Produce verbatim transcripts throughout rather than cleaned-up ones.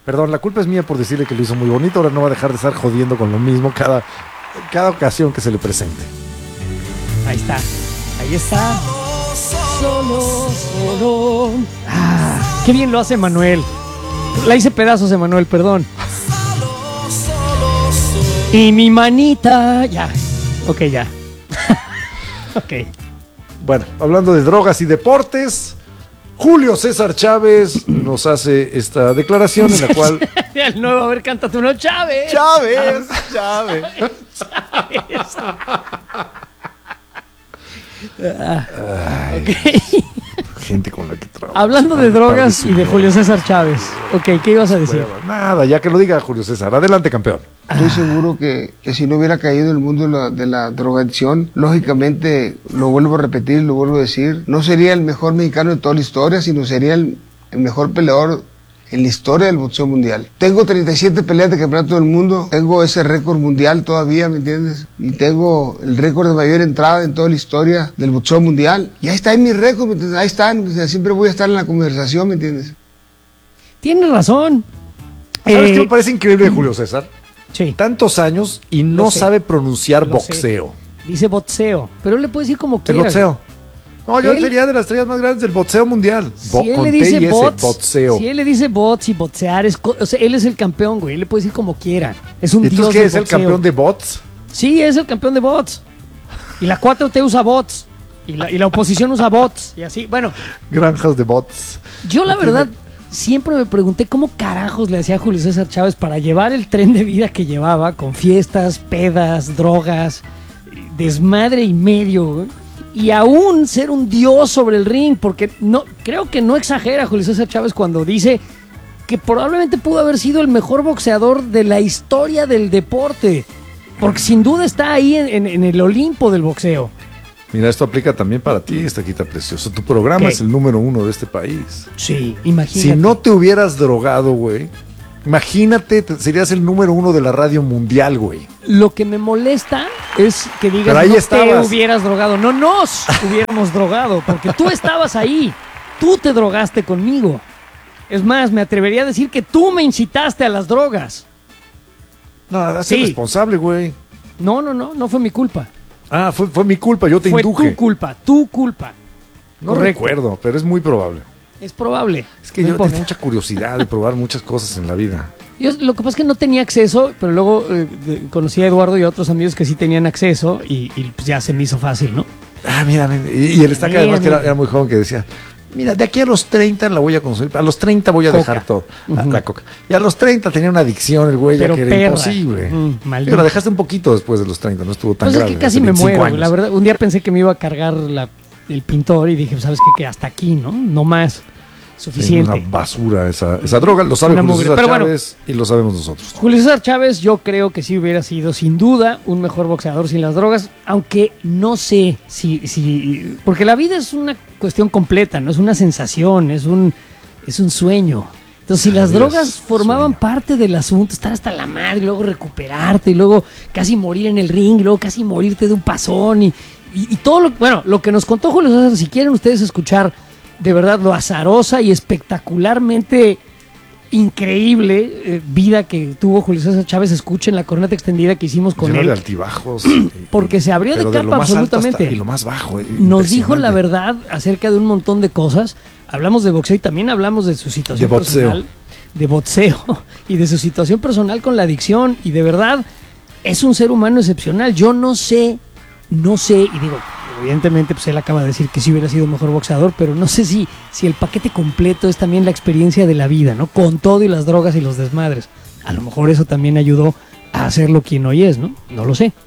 Perdón, la culpa es mía por decirle que lo hizo muy bonito. Ahora no va a dejar de estar jodiendo con lo mismo cada, cada ocasión que se le presente. Ahí está, ahí está. Solo, solo. Ah, qué bien lo hace Manuel. La hice pedazos, Emanuel, perdón. Y mi manita. Ya, ok, ya. Ok. Bueno, hablando de drogas y deportes, Julio César Chávez nos hace esta declaración en la cual... El nuevo, a ver, cántate uno, Chávez. Chávez, Chávez. Chávez. Ay, Ok. gente con la que trabajo. Hablando de drogas y de Julio César Chávez. Ok, ¿qué ibas a decir? Bueno, nada, ya que lo diga Julio César. Adelante, campeón. Estoy seguro que, que si no hubiera caído en el mundo de la, de la drogadicción, lógicamente, lo vuelvo a repetir, lo vuelvo a decir, no sería el mejor mexicano de toda la historia, sino sería el, el mejor peleador en la historia del boxeo mundial. Tengo treinta y siete peleas de campeonato del mundo, tengo ese récord mundial todavía, ¿me entiendes? Y tengo el récord de mayor entrada en toda la historia del boxeo mundial. Y ahí está en mi récord, ¿me entiendes? Ahí están, o sea, siempre voy a estar en la conversación, ¿me entiendes? Tienes razón. ¿Sabes Eh, qué me parece increíble de Julio César? Sí. Tantos años y no sé. sabe pronunciar Lo sé. boxeo. Dice boxeo, pero él le puede decir como El quiera. boxeo. No, yo Él- sería de las estrellas más grandes del boxeo mundial. Bo- Si él con le T dice y S, bots, boxeo. si él le dice bots y boxear, es co- o sea, él es el campeón, güey. Él le puede decir como quiera. Es un ¿Y dios tú qué del es el boxeo. campeón de bots? Sí, es el campeón de bots. Y la cuatro T usa bots. Y la, y la oposición usa bots. Y así, bueno, Granjas de bots. yo la verdad siempre me pregunté cómo carajos le hacía Julio César Chávez para llevar el tren de vida que llevaba, con fiestas, pedas, drogas, desmadre y medio, güey, y aún ser un dios sobre el ring, porque no creo que no exagera Julio César Chávez cuando dice que probablemente pudo haber sido el mejor boxeador de la historia del deporte, porque sin duda está ahí en, en- en el Olimpo del boxeo. Mira, esto aplica también para ti, Estaquita Preciosa. Tu programa ¿Qué? es el número uno de este país. Sí, imagínate. Si no te hubieras drogado, güey, imagínate, te- serías el número uno de la radio mundial, güey. Lo que me molesta es que digas Pero ahí no estabas. te hubieras drogado. No nos hubiéramos drogado, porque tú estabas ahí. Tú te drogaste conmigo. Es más, me atrevería a decir que tú me incitaste a las drogas. No, hazte Sí. responsable, güey. No, no, no, no fue mi culpa. Ah, fue, fue mi culpa, yo te Fue induje. tu culpa, tu culpa. No Correcto. recuerdo, pero es muy probable. Es probable. Es que No yo importa. tengo mucha curiosidad de probar muchas cosas en la vida. Yo, lo que pasa es que no tenía acceso, pero luego eh, de- conocí a Eduardo y a otros amigos que sí tenían acceso y, y, pues ya se me hizo fácil, ¿no? Ah, mira, mira, y, y el estaca Mira, además que era, mira. era muy joven que decía, mira, de aquí a los treinta la voy a consumir, a los treinta voy a Coca. dejar todo, la- Ujú. la coca. Y a los treinta tenía una adicción el güey, ya Pero que era perra. imposible. Mm, maldito. Pero la dejaste un poquito después de los treinta, no estuvo tan Pues es grave. que casi hace me veinticinco muero, años. la verdad. Un día pensé que me iba a cargar la, el pintor y dije, ¿sabes qué? Que hasta aquí, ¿no? No más. Sí, Suficiente. una basura esa, esa droga, lo sabe Una Julio mugre. César Pero bueno. Chávez y lo sabemos nosotros. Julio César Chávez, yo creo que sí hubiera sido sin duda un mejor boxeador sin las drogas, aunque no sé si, si porque la vida es una cuestión completa, no es una sensación, es un, es un sueño. Entonces, si La las vida drogas es formaban sueño. parte del asunto, estar hasta la madre, y luego recuperarte, y luego casi morir en el ring, y luego casi morirte de un pasón, y, y, y todo lo, bueno, lo que nos contó Julio César, si quieren ustedes escuchar de verdad lo azarosa y espectacularmente increíble eh, vida que tuvo Julio César Chávez, escuchen la corneta extendida que hicimos con Lleno él. de altibajos. y- Porque se abrió de pero capa lo más alto absolutamente. hasta- y lo más bajo. eh, Nos dijo la impresionante. verdad acerca de un montón de cosas. Hablamos de boxeo y también hablamos de su situación De boxeo. personal. De boxeo. Y de su situación personal con la adicción. Y de verdad, es un ser humano excepcional. Yo no sé, no sé, y digo, evidentemente pues él acaba de decir que sí hubiera sido mejor boxeador, pero no sé si, si el paquete completo es también la experiencia de la vida, ¿no? Con todo y las drogas y los desmadres. A lo mejor eso también ayudó a hacerlo quien hoy es, ¿no? No lo sé.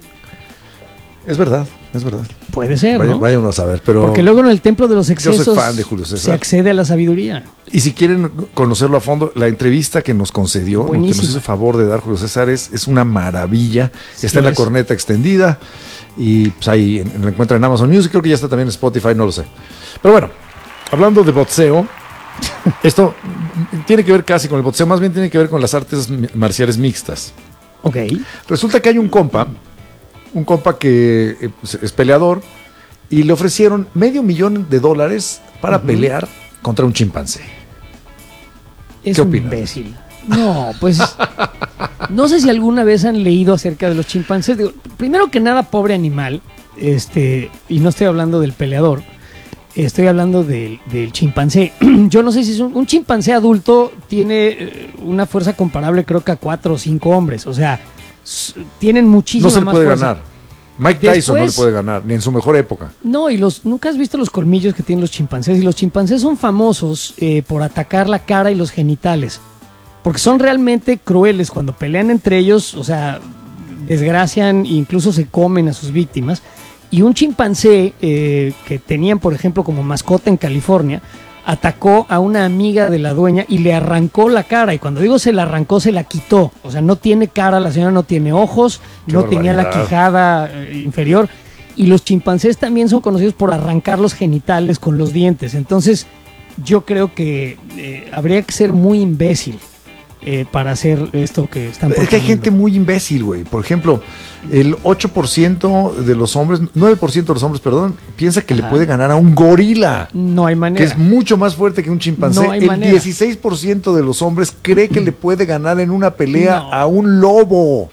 Es verdad, es verdad. Puede ser, Vaya, ¿no? vaya uno a saber, pero... Porque luego en el templo de los soy excesos fan de Julio César. se accede a la sabiduría. Y si quieren conocerlo a fondo, la entrevista que nos concedió, que Buenísimo. nos hizo favor de dar Julio César, es, es una maravilla. Sí, está en la es. corneta extendida y pues ahí en- lo encuentran en Amazon Music, creo que ya está también en Spotify, no lo sé. Pero bueno, hablando de boxeo, esto tiene que ver casi con el boxeo, más bien tiene que ver con las artes mi- marciales mixtas. Ok. Resulta que hay un compa, un compa que eh, pues, es peleador y le ofrecieron medio millón de dólares para Ujú. pelear contra un chimpancé. Es ¿Qué un opinas? imbécil. No, pues no sé si alguna vez han leído acerca de los chimpancés. Digo, primero que nada, pobre animal, este, y no estoy hablando del peleador, estoy hablando del, del chimpancé. Yo no sé si es un, un chimpancé adulto tiene eh, una fuerza comparable, creo que a cuatro o cinco hombres. O sea, s- tienen muchísima No se le más puede fuerza. ganar. Mike Tyson Después- no le puede ganar, ni en su mejor época. No, y los nunca has visto los colmillos que tienen los chimpancés. Y los chimpancés son famosos eh, por atacar la cara y los genitales. Porque son realmente crueles cuando pelean entre ellos, o sea, desgracian e incluso se comen a sus víctimas. Y un chimpancé eh, que tenían, por ejemplo, como mascota en California, atacó a una amiga de la dueña y le arrancó la cara. Y cuando digo se la arrancó, se la quitó. O sea, no tiene cara, la señora no tiene ojos, Qué no tenía la barbaridad. quijada eh, inferior. Y los chimpancés también son conocidos por arrancar los genitales con los dientes. Entonces, yo creo que eh, habría que ser muy imbécil eh, para hacer esto que están Es que hay proponiendo. gente muy imbécil, güey. Por ejemplo, el ocho por ciento de los hombres, nueve por ciento de los hombres, perdón, piensa que le Ajá. puede ganar a un gorila, No hay que manera. es mucho más fuerte que un chimpancé. No hay El manera. dieciséis por ciento de los hombres cree que le puede ganar en una pelea No. a un lobo.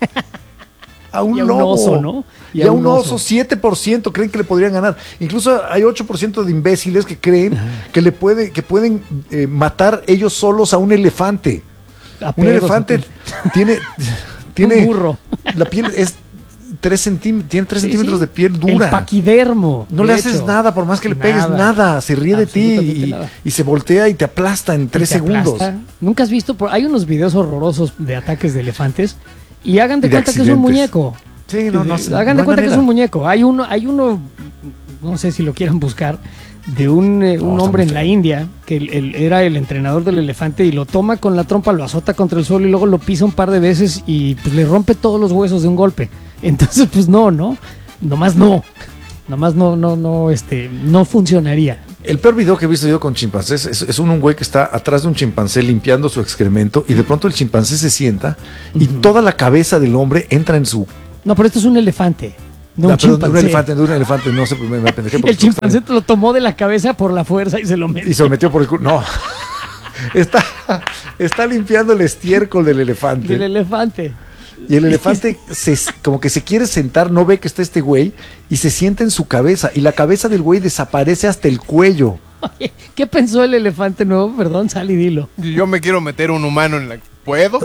A un Y a un lobo. oso, ¿no? Y, a un oso, siete por ciento creen que le podrían ganar. Incluso hay ocho por ciento de imbéciles que creen que le puede, que pueden eh, matar ellos solos a un elefante. A Un pedos, elefante a- tiene, tiene Un burro. La piel es tres centímetros, tiene tres Sí, centímetros sí. de piel El dura. paquidermo. No de le haces hecho. nada por más que le pegues nada. Se ríe de ti Absolutamente y, nada. y se voltea y te aplasta en Y tres te segundos. aplasta. Nunca has visto, por- hay unos videos horrorosos de ataques de elefantes y hagan de, Y de cuenta que es un accidentes. muñeco. Sí, no, no, Eh, sé, hagan no de hay cuenta que es manera. un muñeco. Hay uno, hay uno, no sé si lo quieran buscar, de un, eh, un está hombre muy en la feo. India que el- el- era el entrenador del elefante y lo toma con la trompa, lo azota contra el suelo y luego lo pisa un par de veces y pues le rompe todos los huesos de un golpe. Entonces, pues no, no, nomás no, nomás no, no, no, este, no funcionaría. El peor video que he visto yo con chimpancés es, es un, un güey que está atrás de un chimpancé limpiando su excremento y de pronto el chimpancé se sienta y toda la cabeza del hombre entra en su... No, pero esto es un elefante, no Ah, un perdón, de chimpancé. un elefante, de un elefante, no sé, me, me apendejé porque El chimpancé te lo tomó de la cabeza por la fuerza y se lo metió. y se lo metió por el culo. No. Está, está limpiando el estiércol del elefante. Del elefante. Y el elefante se, como que se quiere sentar, no ve que está este güey y se sienta en su cabeza y la cabeza del güey desaparece hasta el cuello. Oye, ¿qué pensó el elefante nuevo? Perdón, sal y dilo. Yo me quiero meter un humano en la... ¿Puedo?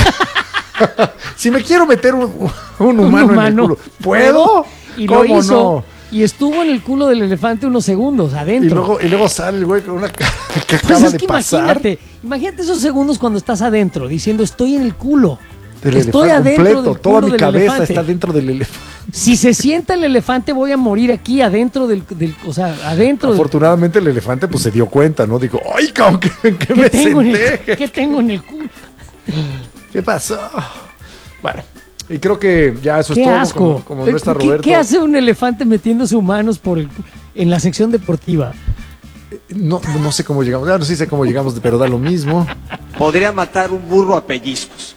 Si me quiero meter un, un humano, en el culo, ¿puedo? Y lo ¿Cómo hizo. no? Y estuvo en el culo del elefante unos segundos adentro. Y luego, y luego sale el güey con una cara que Pues acaba es de que pasar. imagínate, imagínate esos segundos cuando estás adentro diciendo estoy en el culo. Del Estoy elefante adentro completo, del toda culo mi del cabeza elefante. está dentro del elefante. Si se sienta el elefante voy a morir aquí adentro del, del o sea, adentro del, Afortunadamente el elefante pues se dio cuenta, ¿no? Dijo, ¡ay, cabrón, que, que ¿qué me tengo, en senté! el, ¿qué tengo en el culo? ¿Qué pasó? Bueno, y creo que ya eso es ¡Qué todo. asco! Como, como no está ¿Qué- Roberto. ¿Qué, hace un elefante metiéndose humanos por el, en la sección deportiva? No, no sé cómo llegamos. Ya no sé sé cómo llegamos, pero da lo mismo. Podría matar un burro a pellizcos.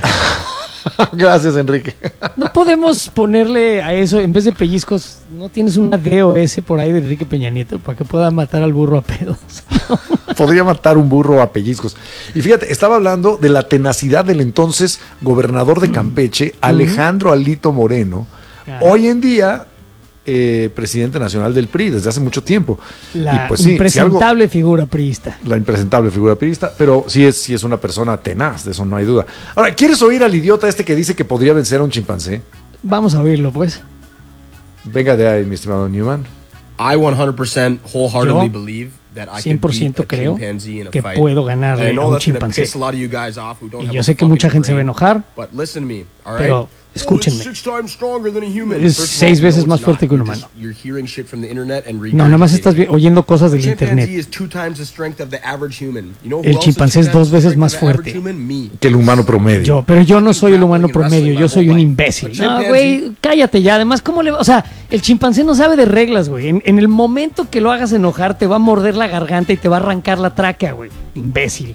Gracias, Enrique. No podemos ponerle a eso, en vez de pellizcos, ¿no tienes una D O S por ahí de Enrique Peña Nieto para que pueda matar al burro a pedos? Podría matar un burro a pellizcos. Y fíjate, estaba hablando de la tenacidad del entonces gobernador de Campeche, Alejandro Alito Moreno, Ah. hoy en día eh, presidente nacional del P R I desde hace mucho tiempo. La Y pues sí, si impresentable figura priista. algo- la impresentable figura priista, pero sí es, sí es una persona tenaz, de eso no hay duda. Ahora, ¿quieres oír al idiota este que dice que podría vencer a un chimpancé? Vamos a oírlo, pues. Venga de ahí, mi estimado Newman. I one hundred percent wholeheartedly Yo believe that I cien could por beat ciento a creo chimpanzee in a que fight. puedo And ganarle I a know un that's gonna chimpancé. piss a lot of you guys off who don't Y have yo a sé que fucking mucha gente se va a brain, enojar, but listen to me, all right? pero Oh, escúchenme. it's six times stronger than a human. Es First of seis all, veces no, más it's fuerte not. que un You're humano. just- You're hearing shit from the internet and No, nada más estás regurgitating vi- oyendo cosas del Chimpanzee internet. is two times the strength of the average human. You know who El else chimpancé is es two dos times the veces strength más of the average fuerte. human? Me. Que el humano promedio. Yo, pero yo no soy el humano promedio, yo soy un imbécil. No, güey, cállate ya. Además, ¿cómo le va? O sea, el chimpancé no sabe de reglas, güey. En, en el momento que lo hagas enojar, te va a morder la garganta y te va a arrancar la tráquea, güey. Imbécil.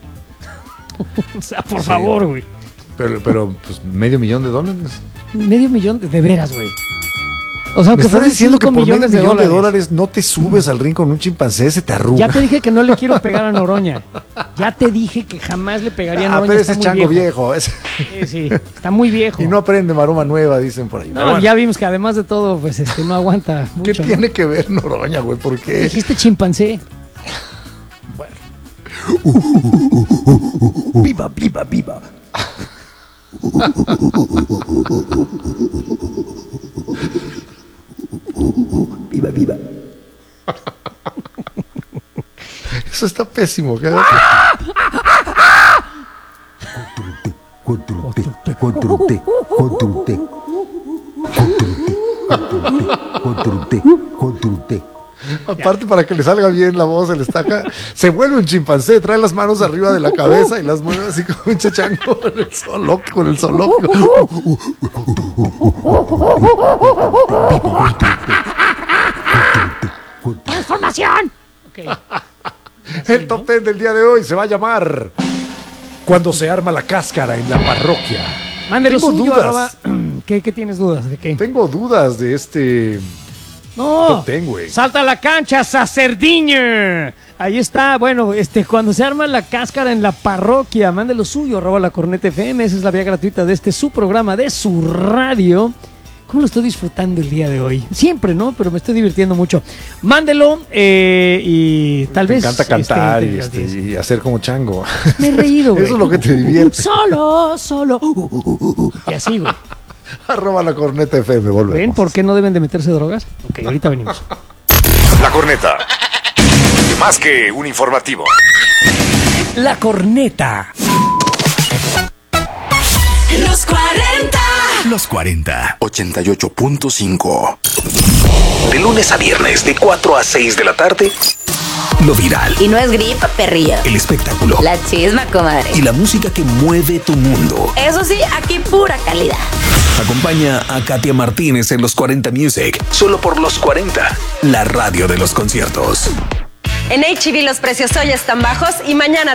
O sea, por favor, güey. Pero, pero pues medio millón de dólares. Medio millón de, de veras, güey. O sea, ¿Me que estás fueron diciendo que cinco por medio millones de millón de dólares. dólares no te subes al ring con un chimpancé? Se te arruga. Ya te dije que no le quiero pegar a Noroña. Ya te dije que jamás le pegaría a Ah, Noroña. pero está ese es muy chango viejo. ese- Sí, sí, está muy viejo. Y no aprende maroma nueva, dicen por ahí. No, Pero bueno, ya vimos que además de todo, pues este no aguanta ¿qué mucho. ¿no? tiene que ver Noroña, güey? ¿Por qué? Dijiste chimpancé. Viva, viva, viva. Viva, viva. Eso está pésimo. ¿Qué? Contrute, contrute, contrute, contrute, contrute. Aparte, para que le salga bien la voz, el estaca, se vuelve un chimpancé, trae las manos arriba de la cabeza y las mueve así como un chachango con el zoológico, con el zoológico. ¡Transformación! Ok. El top ten del día de hoy se va a llamar Cuando se arma la cáscara en la parroquia. Mándelo Tengo suyo, dudas. arroba- ¿Qué, ¿Qué tienes dudas? ¿De qué? Tengo dudas de este No, top ten, güey. salta a la cancha, Sacerdiño. Ahí está, bueno, este, cuando se arma la cáscara en la parroquia, mándelo suyo, arroba la corneta F M, esa es la vía gratuita de este su programa, de su radio. ¿Cómo lo estoy disfrutando el día de hoy? Siempre, ¿no? Pero me estoy divirtiendo mucho. Mándelo eh, y tal Me vez... encanta cantar este, y, este, y hacer como chango. Me he reído, güey. Eso es lo que te divierte. Solo, solo. Y así, güey. Arroba la corneta F M, volvemos. ¿Ven por qué no deben de meterse drogas? Ok, ahorita venimos. La corneta. Más que un informativo. La corneta. Los cuarenta. Los cuarenta. ochenta y ocho punto cinco. De lunes a viernes, de cuatro a seis de la tarde. Lo viral. Y no es gripa, perrillo. El espectáculo. La chisma, comadre. Y la música que mueve tu mundo. Eso sí, aquí pura calidad. Acompaña a Katia Martínez en Los cuarenta Music. Solo por Los cuarenta. La radio de los conciertos. En H E B los precios hoy están bajos y mañana